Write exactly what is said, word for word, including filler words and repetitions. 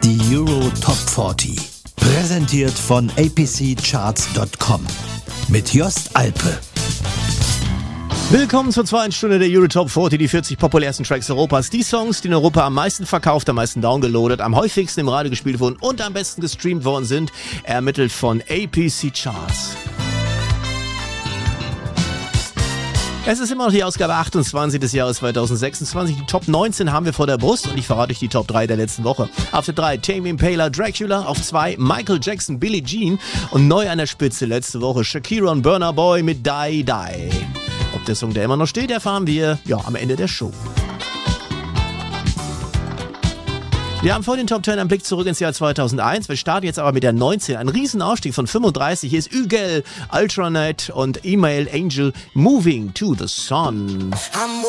Die Euro Top vierzig. Präsentiert von a p c charts punkt com. Mit Jost Alpe. Willkommen zur zweiten Stunde der Euro Top vierzig, die vierzig populärsten Tracks Europas. Die Songs, die in Europa am meisten verkauft, am meisten downgeloadet, am häufigsten im Radio gespielt wurden und am besten gestreamt worden sind, ermittelt von A P C Charts. Es ist immer noch die Ausgabe achtundzwanzig des Jahres zweitausendsechsundzwanzig. Die Top neunzehn haben wir vor der Brust und ich verrate euch die Top drei der letzten Woche. Auf der drei Tame Impala, Dracula. Auf zwei Michael Jackson, Billie Jean. Und neu an der Spitze letzte Woche Shakira und Burna Boy mit Die Die. Ob der Song, der immer noch steht, erfahren wir ja am Ende der Show. Wir haben vor den Top zehn einen Blick zurück ins Jahr zweitausendeins. Wir starten jetzt aber mit der neunzehn. Ein Riesenaufstieg von fünfunddreißig. Hier ist Ügel, Ultranet und Email Angel, Moving to the Sun.